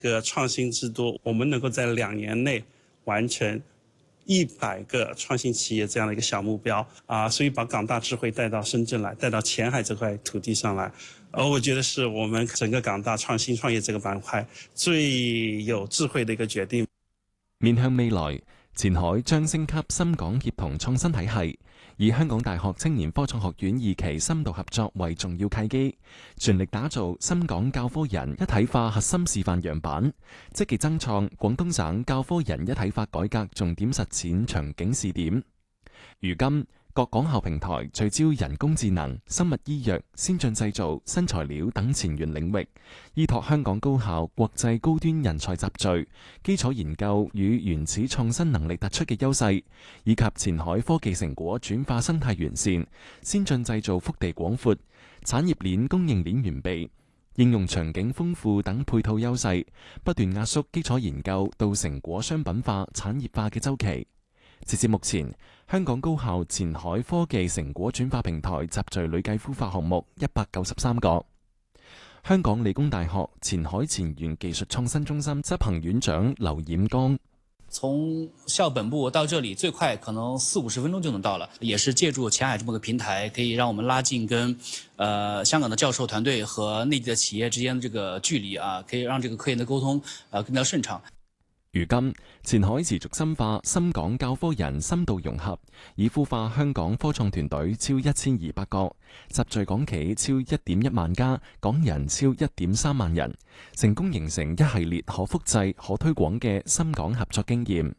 个創新之都，我們能夠在2年內完成100個創新企業這樣的一個小目標啊，所以把港大智慧帶到深圳來，帶到前海這塊土地上來，我覺得是我們整個港大創新創業這個板塊最有智慧的一個決定。 面向未來，前海將升級深港協同創新體系，以香港大學青年科創學院2期深度合作為重要契機，全力打造深港教科人一體化核心示範樣板，積極增創廣東省教科人一體化改革重點實踐場景試點。如今，各港校平台聚焦人工智能、生物醫藥、先進製造、新材料等前沿領域，依託香港高校國際高端人才集聚、基礎研究與原始創新能力突出嘅優勢，以及前海科技成果轉化生態完善、先進製造腹地廣闊、產業鏈供應鏈完備、應用場景豐富等配套優勢，不斷壓縮基礎研究到成果商品化、產業化嘅週期。截至目前，香港高校前海科技成果轉化平台集聚累計孵化項目193個。香港理工大學前海前沿技術創新中心執行院長劉冉剛： 從校本部到這裡最快可能40-50分鐘就能到了，也是借助前海這麼個平台，可以讓我們拉近跟香港的教授團隊和內地的企業之間的這個距離啊，可以讓這個科研的溝通更加順暢。 如今，前海持續深化深港教科人深度融合，已孵化香港科創團隊超1200個，集聚港企超1.1萬家，港人超1.3萬人，成功形成一系列可複製、可推廣嘅深港合作經驗。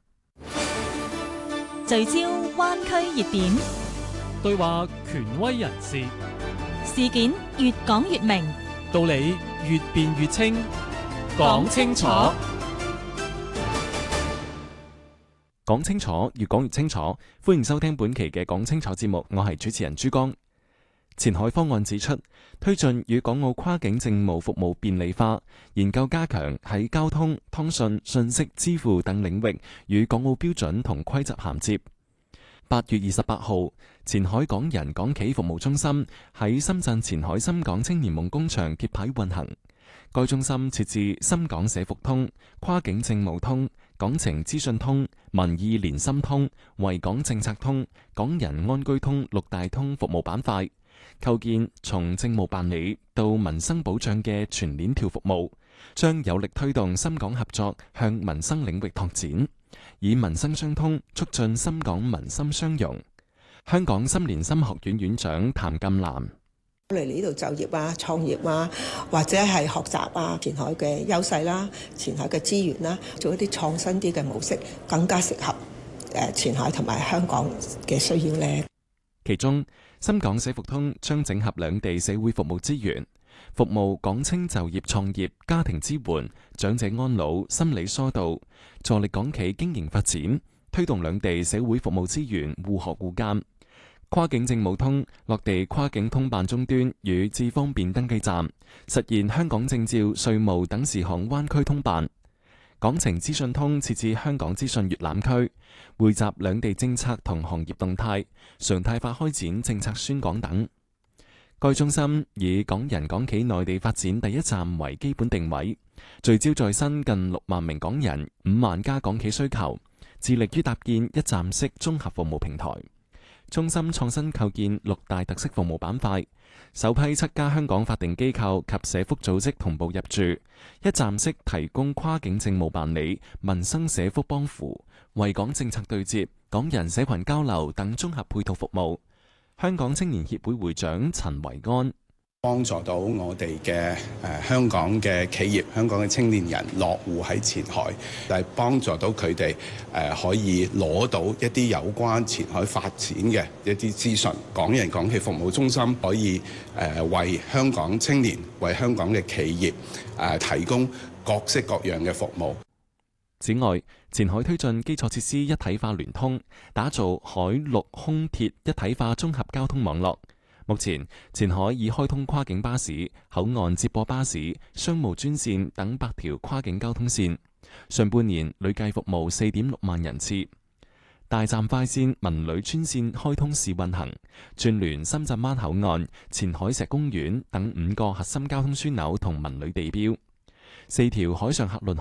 聚焦灣區熱點， 對話權威人士， 事件越講越明， 道理越辯越清，講清楚。 講清楚，越講越清楚。歡迎收聽本期嘅講清楚節目，我係主持人朱江。前海方案指出，推進與港澳跨境政務服務便利化，研究加強喺交通、通訊、信息、支付等領域與港澳標準同規則銜接。8月28號，前海港人港企服務中心喺深圳前海深港青年夢工場揭牌運行。該中心設置深港社服通、跨境政務通、港情資訊通、民意連心通、維港政策通、港人安居通6大通服務板塊，構建從政務辦理到民生保障嘅全鏈條服務，將有力推動深港合作向民生領域拓展，以民生相通促進深港民心相融。香港心連心學院院長譚金蘭： 嚟呢度就業啊、創業啊，或者係學習啊，前海嘅優勢啦、前海嘅資源啦，做一啲創新啲嘅模式，更加適合前海同埋香港嘅需要呢。 其中，深港社服通將整合兩地社會服務資源，服務港青就業、創業、家庭支援、長者安老、心理疏導，助力港企經營發展，推動兩地社會服務資源互學互鑒。跨境政務通落地跨境通辦終端與智方便登記站，實現香港證照、稅務等事項灣區通辦。港情資訊通設置香港資訊閱覽區，匯集兩地政策同行業動態，常態化開展政策宣講等。該中心以港人港企內地發展第一站為基本定位，聚焦在新近6萬名港人、5萬家港企需求，致力於搭建一站式綜合服務平台。中心創新構建6大特色服務板塊，首批7家香港法定機構及社福組織同步入駐，一站式提供跨境政務辦理、民生社福幫扶、維港政策對接、港人社群交流等綜合配套服務。香港青年協會會長陳維安： 幫助到我哋嘅香港嘅企業、香港嘅青年人落戶喺前海，就係幫助到佢哋可以攞到一啲有關前海發展嘅一啲資訊。港人港企服務中心可以為香港青年、為香港嘅企業提供各式各樣嘅服務。 此外，前海推進基礎設施一體化聯通，打造海陸空鐵一體化綜合交通網絡。目前，前海已開通跨境巴士、口岸接駁巴士、商務專線等8條跨境交通線，上半年累計服務4.6萬人次。大站快線文旅專線開通試運行，串聯深圳灣口岸、前海石公園等5個核心交通樞紐同文旅地標。 4條海上客輪